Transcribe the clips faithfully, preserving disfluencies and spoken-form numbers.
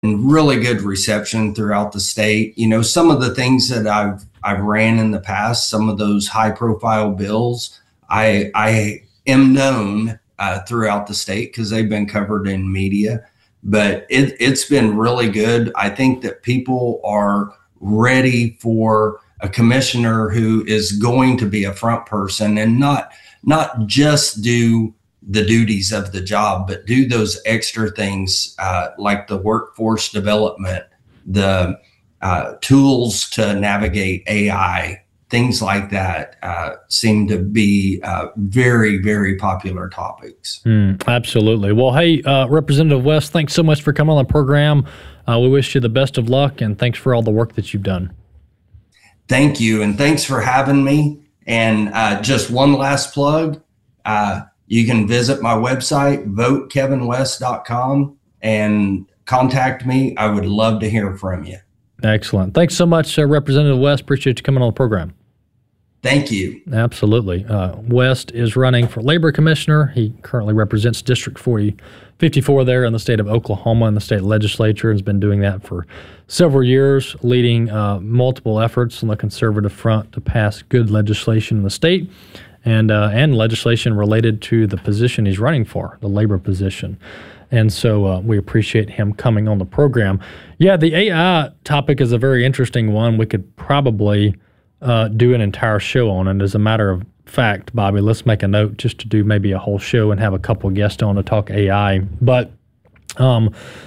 really good reception throughout the state. You know, some of the things that I've I've ran in the past, some of those high profile bills, I I am known uh, throughout the state because they've been covered in media. But it, it's been really good. I think that people are ready for a commissioner who is going to be a front person and not not just do the duties of the job, but do those extra things uh, like the workforce development, the uh, tools to navigate A I, things like that uh, seem to be uh, very, very popular topics. Mm, absolutely. Well, hey, uh, Representative West, thanks so much for coming on the program. Uh, we wish you the best of luck, and thanks for all the work that you've done. Thank you, and thanks for having me. And uh, just one last plug. Uh, You can visit my website, vote kevin west dot com, and contact me. I would love to hear from you. Excellent. Thanks so much, uh, Representative West. Appreciate you coming on the program. Thank you. Absolutely. Uh, West is running for Labor Commissioner. He currently represents District forty, fifty-four there in the state of Oklahoma in the state legislature, and has been doing that for several years, leading uh, multiple efforts on the conservative front to pass good legislation in the state. And uh, and legislation related to the position he's running for, the labor position. And so uh, we appreciate him coming on the program. Yeah, the A I topic is a very interesting one. We could probably uh, do an entire show on it. As a matter of fact, Bobby, let's make a note just to do maybe a whole show and have a couple of guests on to talk A I. But um,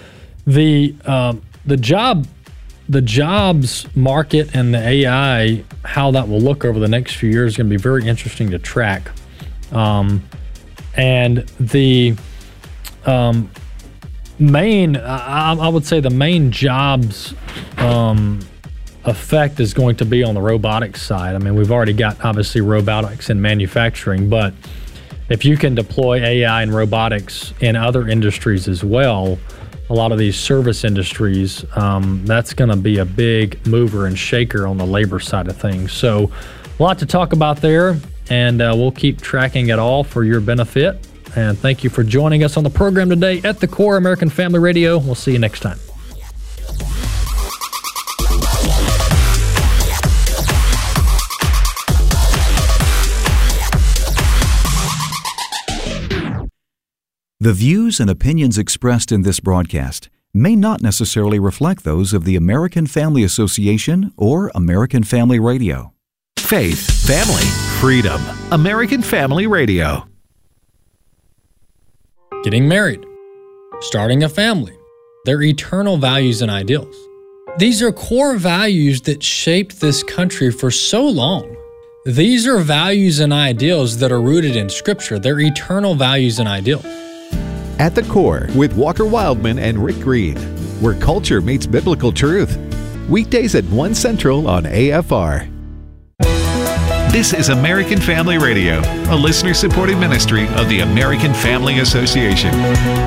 the um, the job The jobs market and the A I, how that will look over the next few years is going to be very interesting to track. Um, and the um, main, I, I would say the main jobs um, effect is going to be on the robotics side. I mean, we've already got obviously robotics in manufacturing, but if you can deploy A I and robotics in other industries as well, a lot of these service industries, um, that's going to be a big mover and shaker on the labor side of things. So a lot to talk about there, and uh, we'll keep tracking it all for your benefit. And thank you for joining us on the program today at The Core American Family Radio. We'll see you next time. The views and opinions expressed in this broadcast may not necessarily reflect those of the American Family Association or American Family Radio. Faith, family, freedom. American Family Radio. Getting married, starting a family, they're eternal values and ideals. These are core values that shaped this country for so long. These are values and ideals that are rooted in Scripture. They're eternal values and ideals. At the Core with Walker Wildman and Rick Green, where culture meets biblical truth. Weekdays at one Central on A F R. This is American Family Radio, a listener-supported ministry of the American Family Association.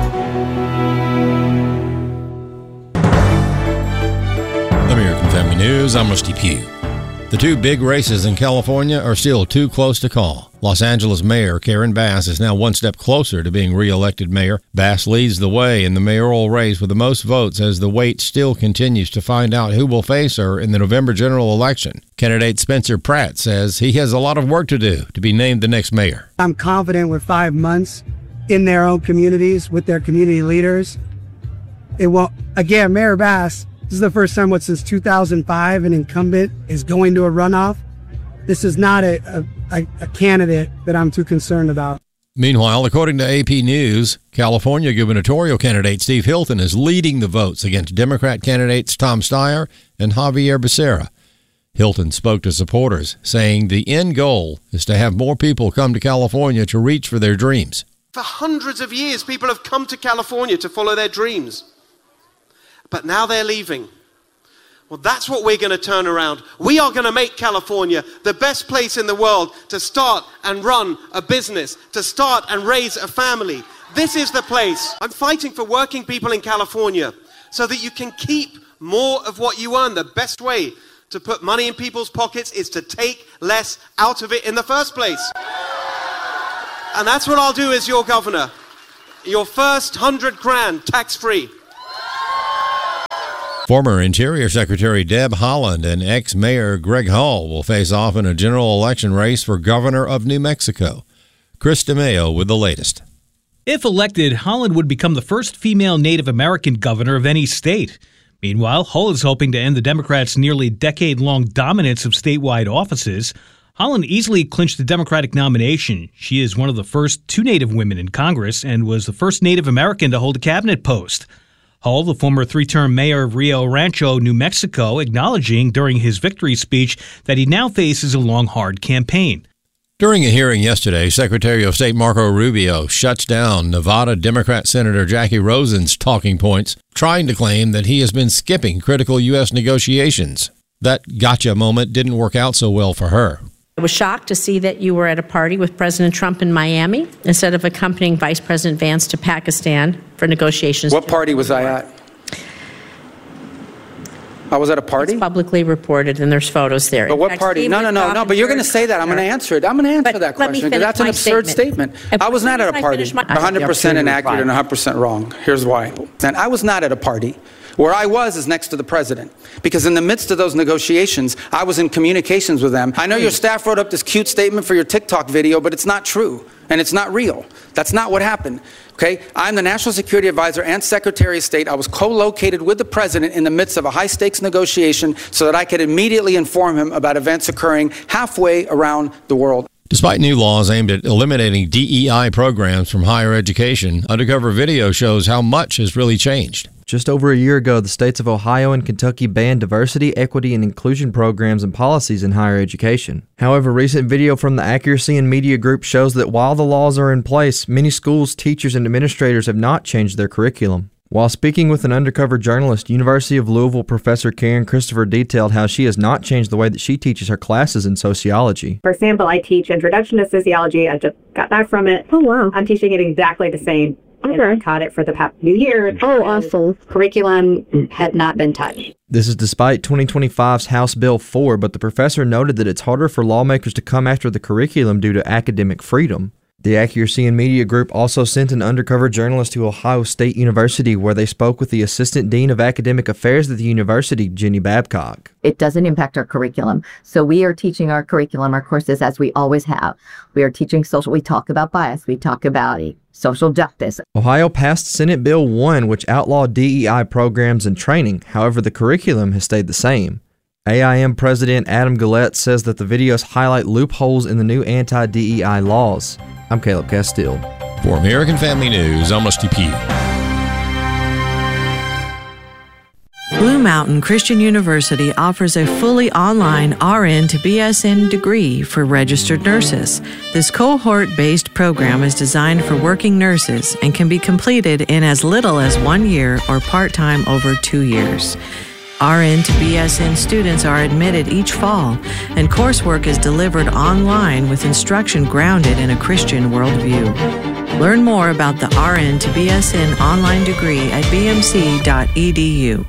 American Family News, I'm Rusty Pugh. The two big races in California are still too close to call. Los Angeles Mayor Karen Bass is now one step closer to being re-elected mayor. Bass leads the way in the mayoral race with the most votes as the wait still continues to find out who will face her in the November general election. Candidate Spencer Pratt says he has a lot of work to do to be named the next mayor. I'm confident with five months in their own communities with their community leaders. It will, again, Mayor Bass, this is the first time what since two thousand five an incumbent is going to a runoff. This is not a, a, a candidate that I'm too concerned about. Meanwhile, according to A P News, California gubernatorial candidate Steve Hilton is leading the votes against Democrat candidates Tom Steyer and Javier Becerra. Hilton spoke to supporters, saying the end goal is to have more people come to California to reach for their dreams. For hundreds of years, people have come to California to follow their dreams. But now they're leaving. Well, that's what we're going to turn around. We are going to make California the best place in the world to start and run a business, to start and raise a family. This is the place. I'm fighting for working people in California so that you can keep more of what you earn. The best way to put money in people's pockets is to take less out of it in the first place. And that's what I'll do as your governor. Your first hundred grand tax-free. Former Interior Secretary Deb Haaland and ex-Mayor Greg Hall will face off in a general election race for governor of New Mexico. Chris DeMeo with the latest. If elected, Haaland would become the first female Native American governor of any state. Meanwhile, Hull is hoping to end the Democrats' nearly decade-long dominance of statewide offices. Haaland easily clinched the Democratic nomination. She is one of the first two Native women in Congress and was the first Native American to hold a cabinet post. Hull, the former three-term mayor of Rio Rancho, New Mexico, acknowledging during his victory speech that he now faces a long, hard campaign. During a hearing yesterday, Secretary of State Marco Rubio shuts down Nevada Democrat Senator Jackie Rosen's talking points, trying to claim that he has been skipping critical U S negotiations. That gotcha moment didn't work out so well for her. I was shocked to see that you were at a party with President Trump in Miami instead of accompanying Vice President Vance to Pakistan for negotiations. What party was I at? I was at a party? It's publicly reported, and there's photos there. But what party? No, no, no, no, but you're going to say that. I'm going to answer it. I'm going to answer But that let me question, because finish that's an my absurd statement. statement. I was not at a Let me party. finish my- one hundred percent inaccurate and one hundred percent wrong. Here's why. And I was not at a party. Where I was is next to the president, because in the midst of those negotiations, I was in communications with them. I know your staff wrote up this cute statement for your TikTok video, but it's not true, and it's not real. That's not what happened, okay? I'm the National Security Advisor and Secretary of State. I was co-located with the president in the midst of a high-stakes negotiation so that I could immediately inform him about events occurring halfway around the world. Despite new laws aimed at eliminating D E I programs from higher education, undercover video shows how much has really changed. Just over a year ago, the states of Ohio and Kentucky banned diversity, equity, and inclusion programs and policies in higher education. However, recent video from the Accuracy in Media Group shows that while the laws are in place, many schools, teachers, and administrators have not changed their curriculum. While speaking with an undercover journalist, University of Louisville professor Karen Christopher detailed how she has not changed the way that she teaches her classes in sociology. For example, I teach Introduction to Sociology. I just got back from it. Oh, wow. I'm teaching it exactly the same. Okay. And I taught it for the past few years. Oh, awesome. Curriculum had not been touched. This is despite twenty twenty-five's House Bill four, but the professor noted that it's harder for lawmakers to come after the curriculum due to academic freedom. The Accuracy in Media Group also sent an undercover journalist to Ohio State University, where they spoke with the Assistant Dean of Academic Affairs at the university, Jenny Babcock. It doesn't impact our curriculum. So we are teaching our curriculum, our courses, as we always have. We are teaching social, we talk about bias, we talk about social justice. Ohio passed Senate Bill one, which outlawed D E I programs and training. However, the curriculum has stayed the same. A I M President Adam Gullett says that the videos highlight loopholes in the new anti-D E I laws. I'm Caleb Castile. For American Family News, I'm Rusty Pugh. Blue Mountain Christian University offers a fully online R N to B S N degree for registered nurses. This cohort-based program is designed for working nurses and can be completed in as little as one year or part-time over two years. R N to B S N students are admitted each fall, and coursework is delivered online with instruction grounded in a Christian worldview. Learn more about the R N to B S N online degree at b m c dot e d u.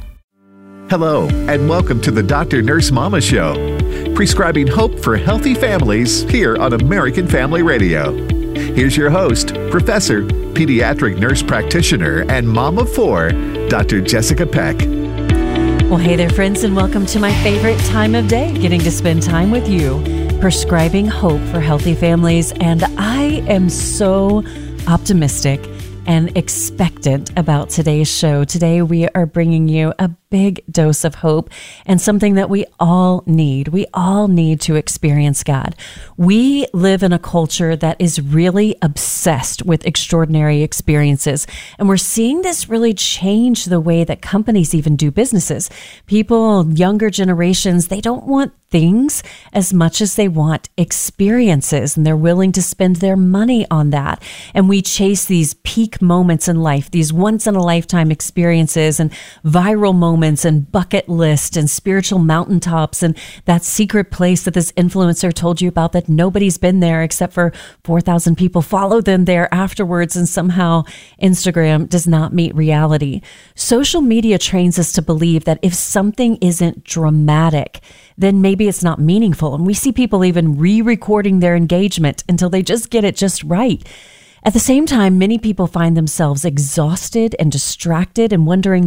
Hello, and welcome to the Doctor Nurse Mama Show, prescribing hope for healthy families here on American Family Radio. Here's your host, Professor, Pediatric Nurse Practitioner, and Mom of Four, Doctor Jessica Peck. Well, hey there, friends, and welcome to my favorite time of day, getting to spend time with you, prescribing hope for healthy families. And I am so optimistic and expectant about today's show. Today, we are bringing you a big dose of hope and something that we all need. We all need to experience God. We live in a culture that is really obsessed with extraordinary experiences. And we're seeing this really change the way that companies even do businesses. People, younger generations, they don't want things as much as they want experiences, and they're willing to spend their money on that. And we chase these peak moments in life, these once in a lifetime experiences and viral moments and bucket list and spiritual mountaintops and that secret place that this influencer told you about that nobody's been there except for four thousand people follow them there afterwards, and somehow Instagram does not meet reality. Social media trains us to believe that if something isn't dramatic, then maybe it's not meaningful. And we see people even re-recording their engagement until they just get it just right. At the same time, many people find themselves exhausted and distracted and wondering,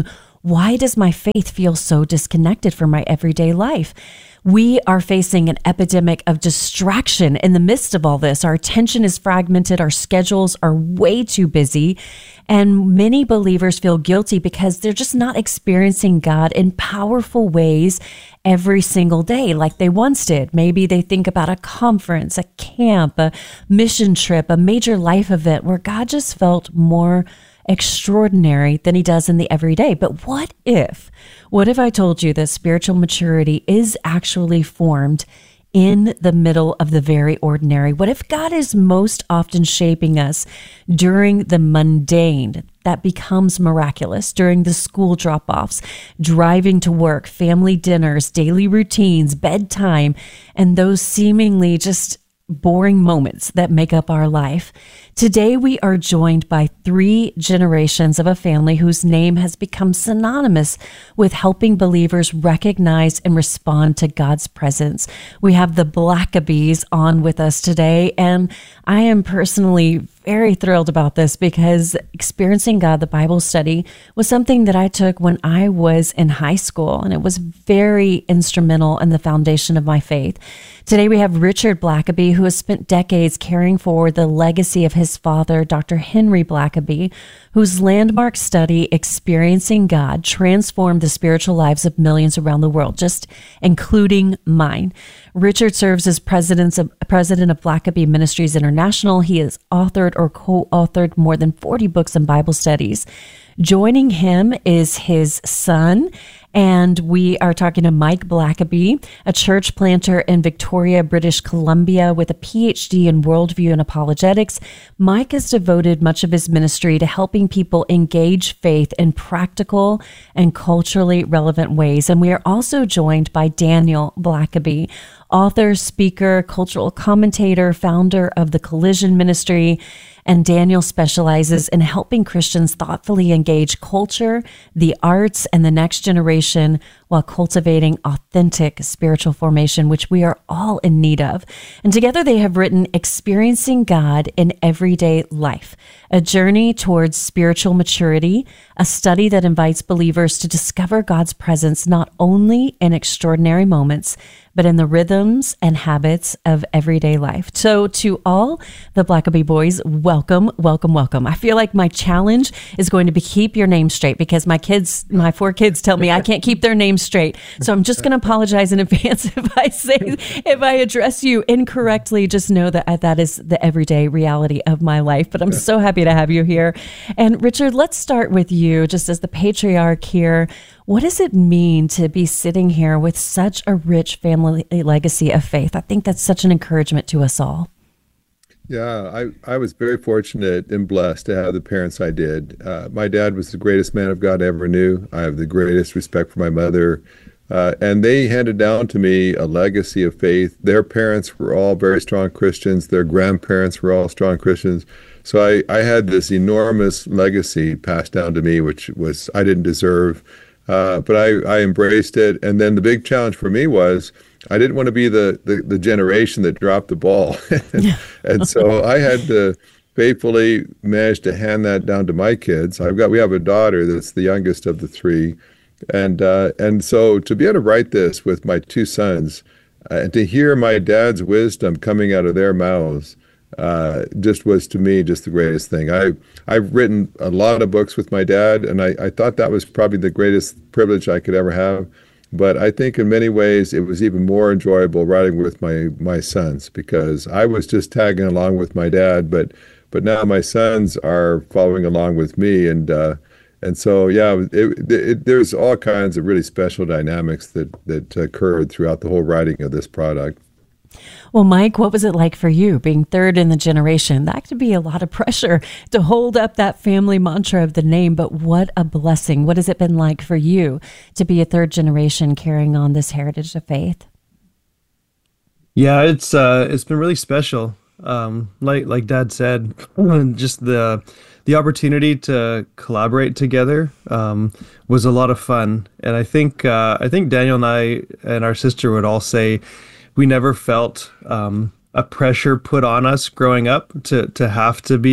Why does my faith feel so disconnected from my everyday life? We are facing an epidemic of distraction in the midst of all this. Our attention is fragmented. Our schedules are way too busy. And many believers feel guilty because they're just not experiencing God in powerful ways every single day like they once did. Maybe they think about a conference, a camp, a mission trip, a major life event where God just felt more extraordinary than he does in the everyday. But what if, what if I told you that spiritual maturity is actually formed in the middle of the very ordinary? What if God is most often shaping us during the mundane that becomes miraculous, during the school drop-offs, driving to work, family dinners, daily routines, bedtime, and those seemingly just boring moments that make up our life? Today, we are joined by three generations of a family whose name has become synonymous with helping believers recognize and respond to God's presence. We have the Blackabys on with us today, and I am personally very thrilled about this because Experiencing God, the Bible study, was something that I took when I was in high school, and it was very instrumental in the foundation of my faith. Today, we have Richard Blackaby, who has spent decades carrying forward the legacy of his father, Doctor Henry Blackaby, whose landmark study, Experiencing God, transformed the spiritual lives of millions around the world, just including mine. Richard serves as president of, president of Blackaby Ministries International. He has authored or co-authored more than forty books and Bible studies. Joining him is his son, and we are talking to Mike Blackaby, a church planter in Victoria, British Columbia, with a P H D in worldview and apologetics. Mike has devoted much of his ministry to helping people engage faith in practical and culturally relevant ways. And we are also joined by Daniel Blackaby, author, speaker, cultural commentator, founder of the Collision Ministry. And Daniel specializes in helping Christians thoughtfully engage culture, the arts, and the next generation while cultivating authentic spiritual formation, which we are all in need of. And together they have written Experiencing God in Everyday Life, a journey towards spiritual maturity, a study that invites believers to discover God's presence not only in extraordinary moments, but in the rhythms and habits of everyday life. So to all the Blackaby boys, welcome, welcome, welcome. I feel like my challenge is going to be keep your name straight because my kids, my four kids tell me I can't keep their names straight. So I'm just going to apologize in advance if I say, if I address you incorrectly, just know that that is the everyday reality of my life. But I'm so happy to have you here. And Richard, let's start with you just as the patriarch here. What does it mean to be sitting here with such a rich family legacy of faith? I think that's such an encouragement to us all. Yeah, I, I was very fortunate and blessed to have the parents I did. Uh, my dad was the greatest man of God I ever knew. I have the greatest respect for my mother. Uh, and they handed down to me a legacy of faith. Their parents were all very strong Christians. Their grandparents were all strong Christians. So I, I had this enormous legacy passed down to me, which was I didn't deserve. Uh, but I, I embraced it. And then the big challenge for me was I didn't want to be the, the, the generation that dropped the ball. and, and so I had to faithfully manage to hand that down to my kids. I've got, we have a daughter that's the youngest of the three. And, uh, and so to be able to write this with my two sons uh, and to hear my dad's wisdom coming out of their mouths, uh, just was to me just the greatest thing. I, I've written a lot of books with my dad, and I, I thought that was probably the greatest privilege I could ever have. But I think in many ways it was even more enjoyable writing with my, my sons because I was just tagging along with my dad, but but now my sons are following along with me. And uh, and so, yeah, it, it, there's all kinds of really special dynamics that, that occurred throughout the whole writing of this product. Well, Mike, what was it like for you being third in the generation? That could be a lot of pressure to hold up that family mantra of the name, but what a blessing. What has it been like for you to be a third generation carrying on this heritage of faith? Yeah, it's uh, it's been really special. Um, like like Dad said, just the the opportunity to collaborate together um, was a lot of fun, and I think uh, I think Daniel and I and our sister would all say we never felt um, a pressure put on us growing up to to have to be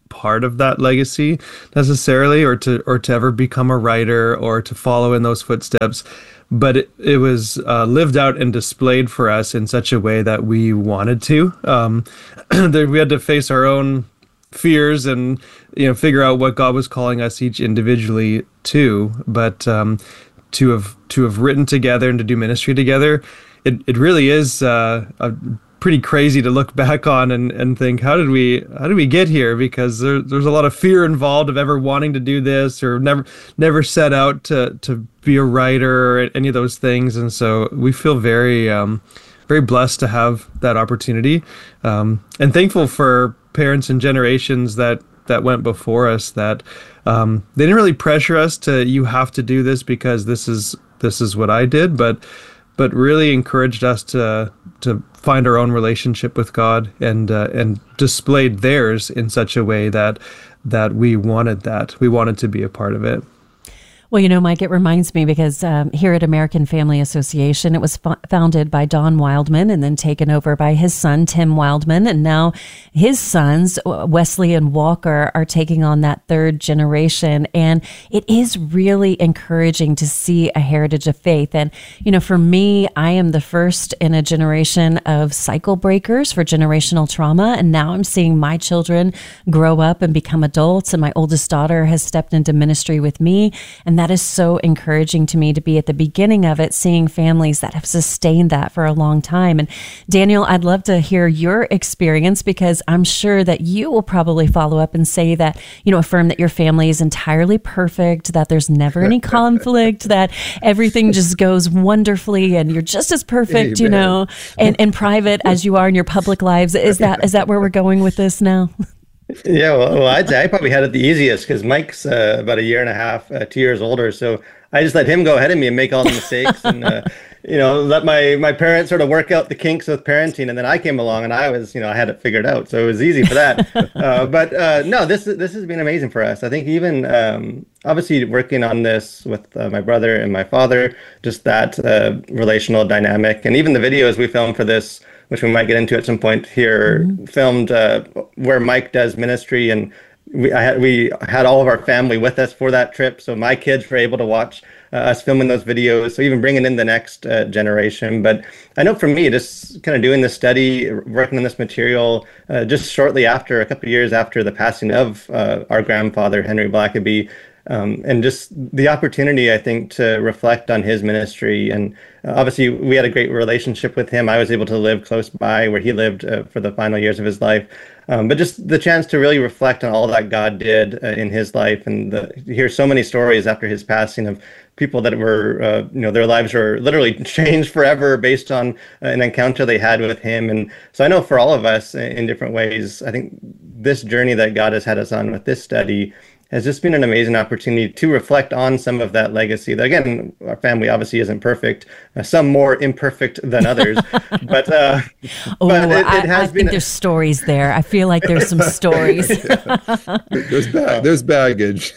part of that legacy necessarily, or to or to ever become a writer or to follow in those footsteps. But it, it was uh, lived out and displayed for us in such a way that we wanted to. Um, that we had to face our own fears and, you know, figure out what God was calling us each individually to. But um, to have to have written together and to do ministry together, it it really is uh, a pretty crazy to look back on and, and think, how did we how did we get here? Because there, there's a lot of fear involved of ever wanting to do this, or never never set out to to be a writer or any of those things. And so we feel very um, very blessed to have that opportunity, um, and thankful for parents and generations that that went before us, that um, they didn't really pressure us to, you have to do this because this is this is what I did, but but really encouraged us to to find our own relationship with God, and uh, and displayed theirs in such a way that that we wanted that we wanted to be a part of it. Well, you know, Mike, it reminds me because um, here at American Family Association, it was fo- founded by Don Wildman and then taken over by his son, Tim Wildman. And now his sons, Wesley and Walker, are taking on that third generation. And it is really encouraging to see a heritage of faith. And, you know, for me, I am the first in a generation of cycle breakers for generational trauma. And now I'm seeing my children grow up and become adults. And my oldest daughter has stepped into ministry with me. And that is so encouraging to me to be at the beginning of it, seeing families that have sustained that for a long time. And Daniel, I'd love to hear your experience, because I'm sure that you will probably follow up and say that, you know, affirm that your family is entirely perfect, that there's never any conflict, that everything just goes wonderfully and you're just as perfect, Amen. you know, and in private as you are in your public lives. Is that is that where we're going with this now? Yeah, well, well, I'd say I probably had it the easiest, because Mike's uh, about a year and a half, uh, two years older. So I just let him go ahead of me and make all the mistakes, and uh, you know, let my my parents sort of work out the kinks with parenting. And then I came along, and I was, you know, I had it figured out, so it was easy for that. uh, but uh, no, this this has been amazing for us. I think even um, obviously working on this with uh, my brother and my father, just that uh, relational dynamic, and even the videos we filmed for this, which we might get into at some point here, mm-hmm. filmed uh, where Mike does ministry, and we I had, we had all of our family with us for that trip, so my kids were able to watch uh, us filming those videos, so even bringing in the next uh, generation. But I know for me, just kind of doing this study, working on this material, uh, just shortly after, a couple of years after the passing of uh, our grandfather, Henry Blackaby, Um, and just the opportunity, I think, to reflect on his ministry. And uh, obviously, we had a great relationship with him. I was able to live close by where he lived uh, for the final years of his life. Um, but just the chance to really reflect on all that God did uh, in his life, and the, hear so many stories after his passing of people that were, uh, you know, their lives were literally changed forever based on an encounter they had with him. And so I know for all of us in different ways, I think this journey that God has had us on with this study has just been an amazing opportunity to reflect on some of that legacy. That, again, our family obviously isn't perfect, uh, some more imperfect than others, but, uh, oh, but it, it I, has I been think there's stories there. I feel like there's some stories. there's, ba- there's baggage.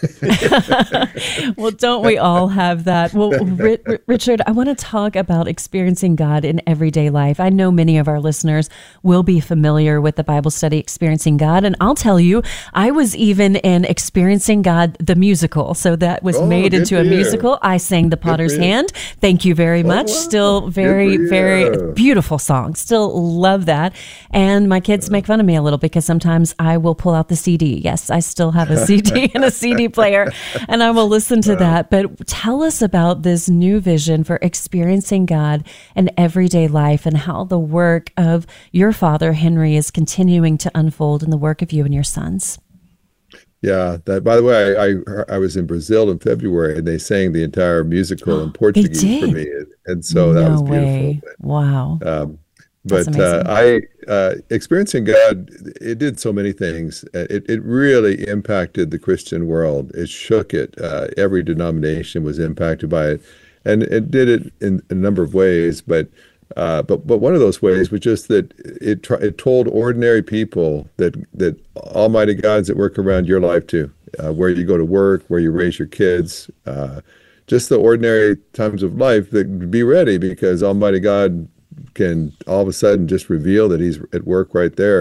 Well, don't we all have that? Well, R- R- Richard, I want to talk about experiencing God in everyday life. I know many of our listeners will be familiar with the Bible study Experiencing God, and I'll tell you, I was even in Experiencing God, the musical. So that was oh, made into a musical. I sang The Potter's Hand. Thank you very much. Oh, wow. Still very, very beautiful song. Still love that. And my kids make fun of me a little because sometimes I will pull out the C D. Yes, I still have a C D and a C D player, and I will listen to that. But tell us about this new vision for experiencing God in everyday life, and how the work of your father, Henry, is continuing to unfold in the work of you and your sons. Yeah, that. By the way, I, I I was in Brazil in February, and they sang the entire musical in Portuguese for me, and, and so that no was beautiful. Way. But, wow. Um, but uh, I uh, experiencing God, it did so many things. It it really impacted the Christian world. It shook it. Uh, every denomination was impacted by it, and it did it in a number of ways. But Uh, but but one of those ways was just that it tr- it told ordinary people that that Almighty God's at work around your life too, uh, where you go to work, where you raise your kids, uh, just the ordinary times of life. That be ready, because Almighty God can all of a sudden just reveal that He's at work right there,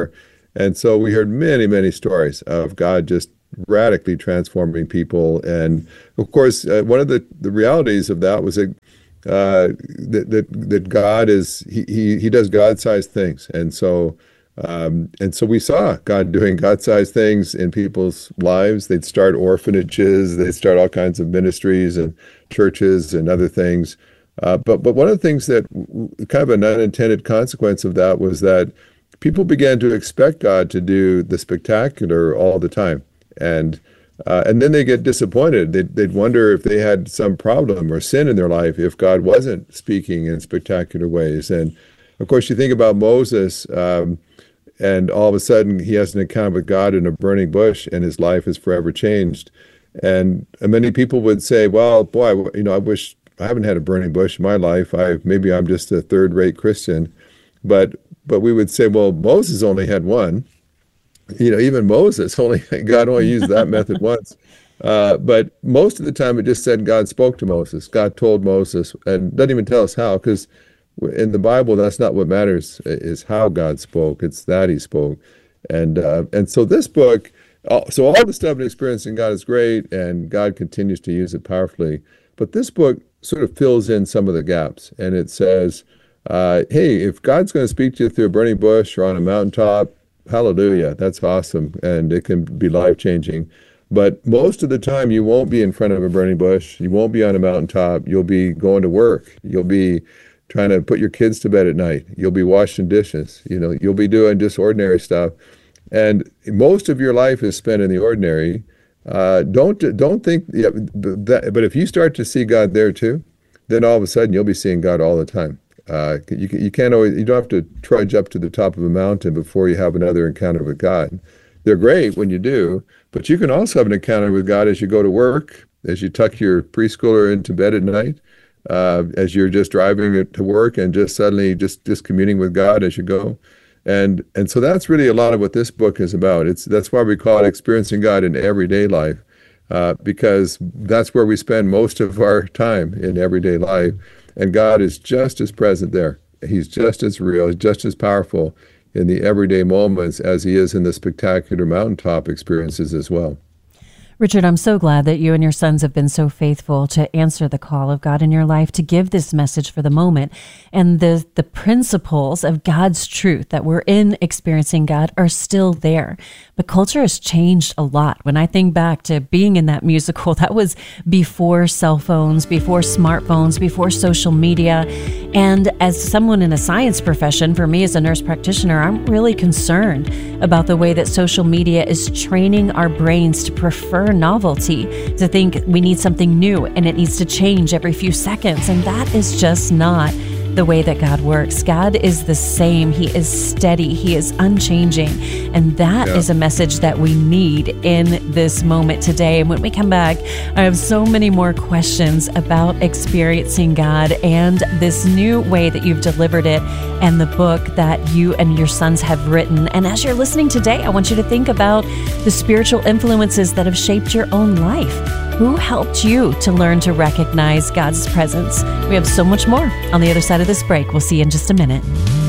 And so we heard many, many stories of God just radically transforming people. And of course, uh, one of the, the realities of that was that, uh, that, that, that God is, he, he, he does God-sized things. And so, um, and so we saw God doing God-sized things in people's lives. They'd start orphanages, they'd start all kinds of ministries and churches and other things. Uh, but, but one of the things that kind of an unintended consequence of that was that people began to expect God to do the spectacular all the time. And uh, and then they get disappointed. They'd, they'd wonder if they had some problem or sin in their life if God wasn't speaking in spectacular ways. And of course, you think about Moses, um, and all of a sudden he has an encounter with God in a burning bush, and his life is forever changed. And many people would say, "Well, boy, you know, I wish I haven't had a burning bush in my life. I maybe I'm just a third-rate Christian." But but we would say, "Well, Moses only had one." You know, even Moses, only God only used that method once. Uh, but most of the time it just said God spoke to Moses. God told Moses, and doesn't even tell us how, because in the Bible, that's not what matters, is how God spoke. It's that he spoke. And uh, and so this book, so all the stuff in Experiencing God is great, and God continues to use it powerfully. But this book sort of fills in some of the gaps. And it says, uh, hey, if God's going to speak to you through a burning bush or on a mountaintop, hallelujah, that's awesome, and it can be life-changing. But most of the time, you won't be in front of a burning bush. You won't be on a mountaintop. You'll be going to work. You'll be trying to put your kids to bed at night. You'll be washing dishes. You know, you'll be doing just ordinary stuff. And most of your life is spent in the ordinary. Uh, don't don't think, yeah, that, but if you start to see God there too, then all of a sudden you'll be seeing God all the time. Uh, you, you can't always, you don't have to trudge up to the top of a mountain before you have another encounter with God. They're great when you do, but you can also have an encounter with God as you go to work, as you tuck your preschooler into bed at night, uh, as you're just driving to work and just suddenly just, just communing with God as you go. And and so that's really a lot of what this book is about. It's that's why we call it Experiencing God in Everyday Life, uh, because that's where we spend most of our time in everyday life. And God is just as present there. He's just as real, he's just as powerful in the everyday moments as he is in the spectacular mountaintop experiences as well. Richard, I'm so glad that you and your sons have been so faithful to answer the call of God in your life to give this message for the moment. And the, the principles of God's truth that we're in Experiencing God are still there. But culture has changed a lot. When I think back to being in that musical, that was before cell phones, before smartphones, before social media. And as someone in a science profession, for me as a nurse practitioner, I'm really concerned about the way that social media is training our brains to prefer novelty, to think we need something new and it needs to change every few seconds. And that is just not the way that God works. God is the same. He is steady. He is unchanging. And that yeah. is a message that we need in this moment today. And when we come back, I have so many more questions about experiencing God and this new way that you've delivered it and the book that you and your sons have written. And as you're listening today, I want you to think about the spiritual influences that have shaped your own life. Who helped you to learn to recognize God's presence? We have so much more on the other side of this break. We'll see you in just a minute.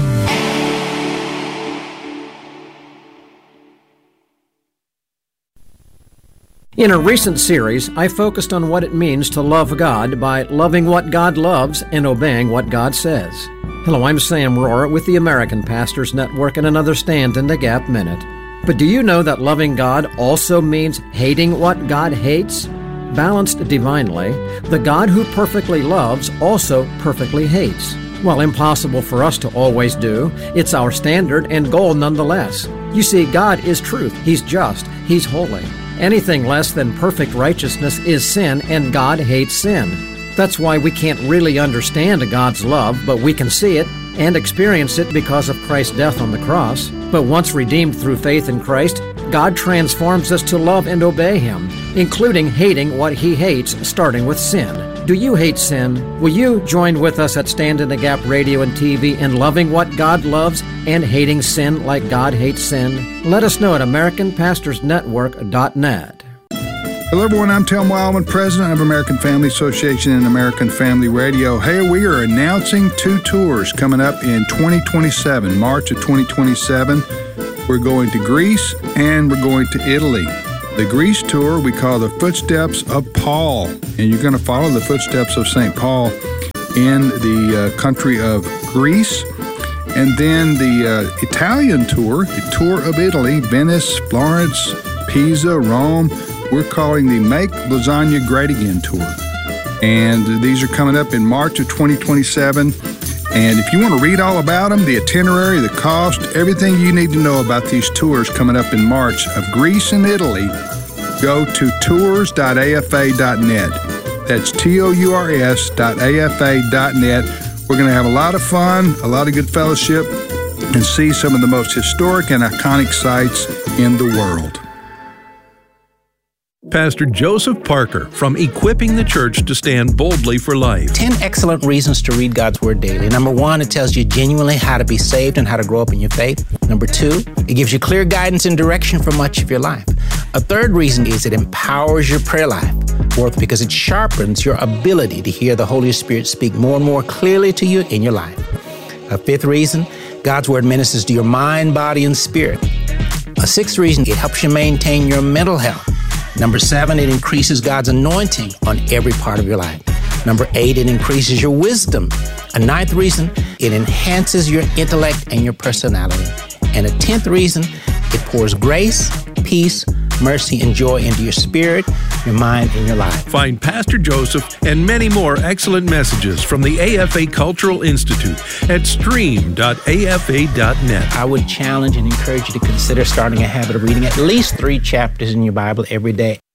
In a recent series, I focused on what it means to love God by loving what God loves and obeying what God says. Hello, I'm Sam Rohrer with the American Pastors Network and another Stand in the Gap Minute. But do you know that loving God also means hating what God hates? Balanced divinely, the God who perfectly loves also perfectly hates. While impossible for us to always do, it's our standard and goal nonetheless. You see, God is truth. He's just. He's holy. Anything less than perfect righteousness is sin, and God hates sin. That's why we can't really understand God's love, but we can see it and experience it because of Christ's death on the cross. But once redeemed through faith in Christ, God transforms us to love and obey Him, including hating what He hates, starting with sin. Do you hate sin? Will you join with us at Stand in the Gap Radio and T V in loving what God loves and hating sin like God hates sin? Let us know at American Pastors Network dot net. Hello everyone, I'm Tim Wildman, President of American Family Association and American Family Radio. Hey, we are announcing two tours coming up in twenty twenty-seven, March of twenty twenty-seven. we're going to Greece, and we're going to Italy. The Greece tour we call the Footsteps of Paul, and you're going to follow the footsteps of Saint Paul in the uh, country of Greece. And then the uh, Italian tour, the tour of Italy, Venice, Florence, Pisa, Rome, we're calling the Make Lasagna Great Again tour. And these are coming up in March of twenty twenty-seven. And if you want to read all about them, the itinerary, the cost, everything you need to know about these tours coming up in March of Greece and Italy, go to tours dot a f a dot net. That's T O U R S dot A F A dot net. We're going to have a lot of fun, a lot of good fellowship, and see some of the most historic and iconic sites in the world. Pastor Joseph Parker from Equipping the Church to Stand Boldly for Life. Ten excellent reasons to read God's Word daily. Number one, it tells you genuinely how to be saved and how to grow up in your faith. Number two, it gives you clear guidance and direction for much of your life. A third reason is it empowers your prayer life. Fourth, because it sharpens your ability to hear the Holy Spirit speak more and more clearly to you in your life. A fifth reason, God's Word ministers to your mind, body, and spirit. A sixth reason, it helps you maintain your mental health. Number seven, it increases God's anointing on every part of your life. Number eight, it increases your wisdom. A ninth reason, it enhances your intellect and your personality. And a tenth reason, it pours grace, peace, mercy, and joy into your spirit, your mind, and your life. Find Pastor Joseph and many more excellent messages from the A F A Cultural Institute at stream dot A F A dot net. I would challenge and encourage you to consider starting a habit of reading at least three chapters in your Bible every day.